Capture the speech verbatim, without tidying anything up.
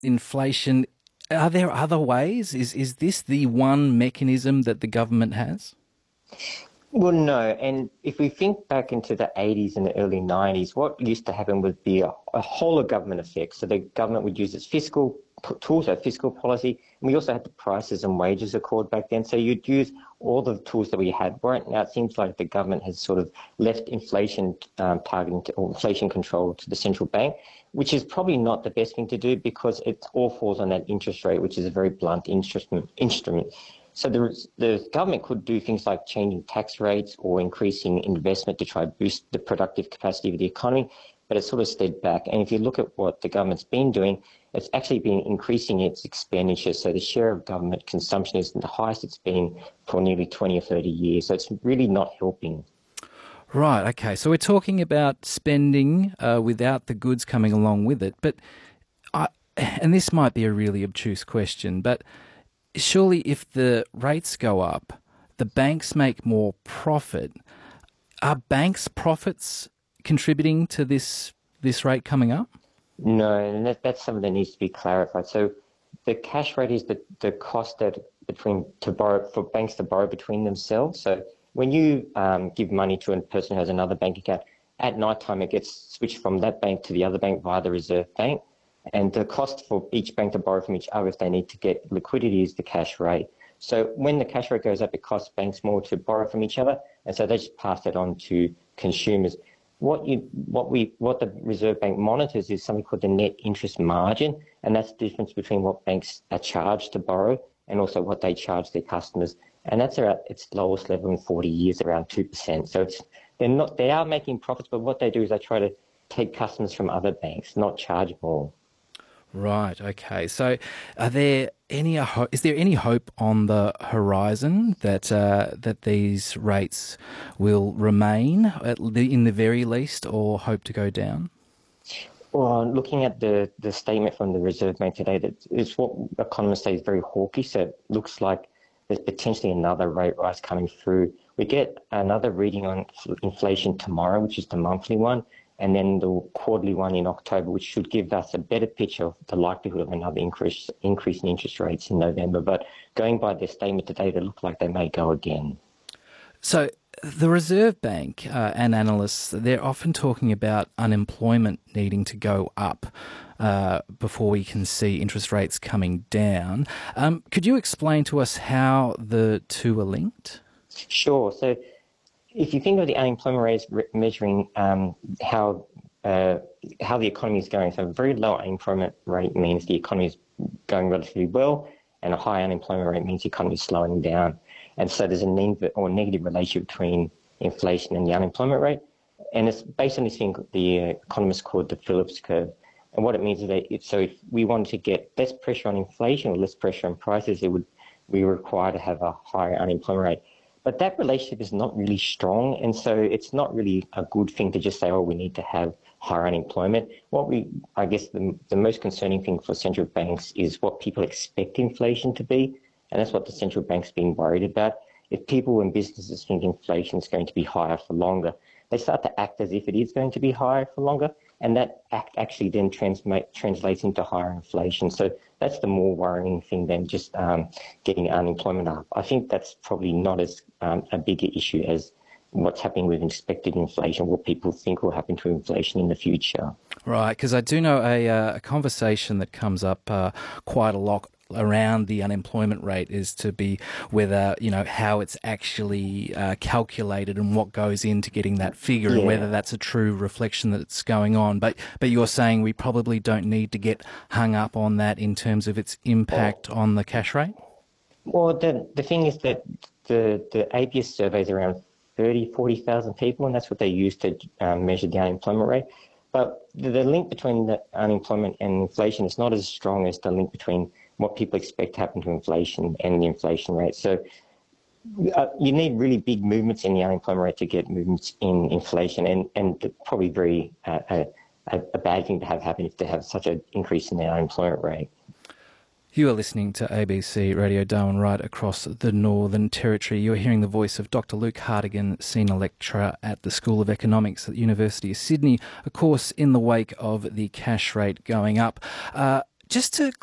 inflation. Are there other ways? Is is this the one mechanism that the government has? Well, no. And if we think back into the eighties and the early nineties, what used to happen would be a, a whole of government effect. So the government would use its fiscal p- tools, so fiscal policy. And we also had the prices and wages accord back then. So you'd use all the tools that we had. Right now, it seems like the government has sort of left inflation um, targeting to, or inflation control to the central bank, which is probably not the best thing to do because it all falls on that interest rate, which is a very blunt instrument. instrument. So the, the government could do things like changing tax rates or increasing investment to try to boost the productive capacity of the economy, but it's sort of stayed back. And if you look at what the government's been doing, it's actually been increasing its expenditure. So the share of government consumption is the highest it's been for nearly twenty or thirty years. So it's really not helping. Right, okay. So we're talking about spending uh, without the goods coming along with it. But, I, and this might be a really obtuse question, but surely if the rates go up, the banks make more profit. Are banks' profits contributing to this this rate coming up? No, and that, that's something that needs to be clarified. So the cash rate is the, the cost that between to borrow for banks to borrow between themselves. So when you um, give money to a person who has another bank account, at night time it gets switched from that bank to the other bank via the Reserve Bank. And the cost for each bank to borrow from each other if they need to get liquidity is the cash rate. So when the cash rate goes up, it costs banks more to borrow from each other, and so they just pass that on to consumers. What you, what we, what the Reserve Bank monitors is something called the net interest margin, and that's the difference between what banks are charged to borrow and also what they charge their customers. And that's at its lowest level in forty years, around two percent. So it's they're not they are making profits, but what they do is they try to take customers from other banks, not charge more. Right. Okay. So, are there any is there any hope on the horizon that uh, that these rates will remain at the, in the very least, or hope to go down? Well, looking at the, the statement from the Reserve Bank today, that it's what economists say is very hawkish. So it looks like there's potentially another rate rise coming through. We get another reading on inflation tomorrow, which is the monthly one, and then the quarterly one in October, which should give us a better picture of the likelihood of another increase increase in interest rates in November. But going by their statement today, they look like they may go again. So the Reserve Bank uh, and analysts, they're often talking about unemployment needing to go up uh, before we can see interest rates coming down. Um, could you explain to us how the two are linked? Sure. So if you think of the unemployment rate as measuring um, how uh, how the economy is going, so a very low unemployment rate means the economy is going relatively well, and a high unemployment rate means the economy is slowing down. And so there's a negative or negative relationship between inflation and the unemployment rate. And it's based on this thing the uh, economists called the Phillips curve. And what it means is that it, so if we wanted to get less pressure on inflation or less pressure on prices, it would be required to have a higher unemployment rate. But that relationship is not really strong, and so it's not really a good thing to just say, oh, we need to have higher unemployment. What we, I guess the, the most concerning thing for central banks is what people expect inflation to be, and that's what the central bank's been worried about. If people and businesses think inflation is going to be higher for longer, they start to act as if it is going to be higher for longer, and that act actually then transma- translates into higher inflation. So that's the more worrying thing than just um, getting unemployment up. I think that's probably not as um, a bigger issue as what's happening with expected inflation, what people think will happen to inflation in the future. Right, because I do know a, uh, a conversation that comes up uh, quite a lot around the unemployment rate is to be whether, you know, how it's actually uh, calculated and what goes into getting that figure Yeah. and whether that's a true reflection that's going on. But but you're saying we probably don't need to get hung up on that in terms of its impact Well, on the cash rate? well the, the thing is that the, the A B S survey is around thirty, forty thousand people, and that's what they use to um, measure the unemployment rate. But the, the link between the unemployment and inflation is not as strong as the link between what people expect to happen to inflation and the inflation rate. So uh, you need really big movements in the unemployment rate to get movements in inflation, and, and probably very uh, a, a bad thing to have happen if they have such an increase in the unemployment rate. You are listening to A B C Radio Darwin right across the Northern Territory. You're hearing the voice of Doctor Luke Hartigan, Senior Lecturer at the School of Economics at the University of Sydney, of course, in the wake of the cash rate going up. Uh, just to